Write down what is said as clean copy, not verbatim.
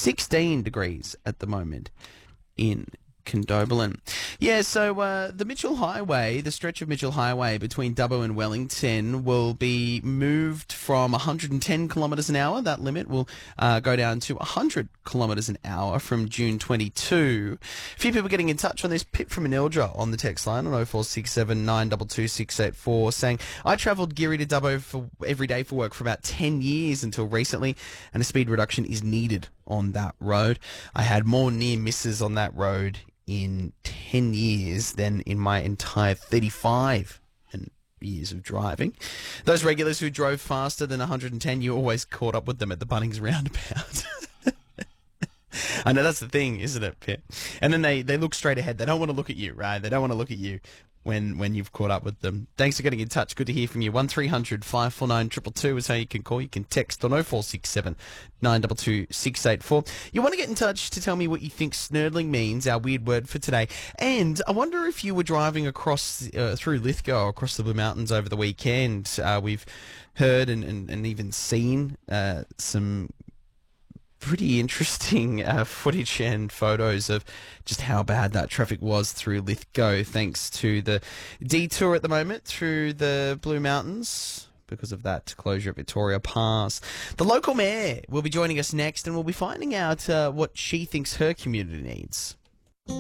16 degrees at the moment in Condobolin. Yeah, so the Mitchell Highway, the stretch of Mitchell Highway between Dubbo and Wellington will be moved from 110 kilometres an hour. That limit will go down to 100 kilometres an hour from June 22. A few people getting in touch on this. Pip from Manildra on the text line on 0467 922 684 saying, I travelled Geary to Dubbo every day for work for about 10 years until recently, and a speed reduction is needed on that road. I had more near misses on that road in 10 years than in my entire 35 years of driving. Those regulars who drove faster than 110, you always caught up with them at the Bunnings roundabout. I know that's the thing, isn't it, Pip? And then they look straight ahead. They don't want to look at you, right? They don't want to look at you when you've caught up with them. Thanks for getting in touch. Good to hear from you. 1300 549 222 is how you can call. You can text on 0467 922 684. You want to get in touch to tell me what you think snurdling means, our weird word for today. And I wonder if you were driving across through Lithgow, across the Blue Mountains over the weekend. We've heard and even seen some pretty interesting footage and photos of just how bad that traffic was through Lithgow, thanks to the detour at the moment through the Blue Mountains because of that closure at Victoria Pass. The local mayor will be joining us next, and we'll be finding out what she thinks her community needs.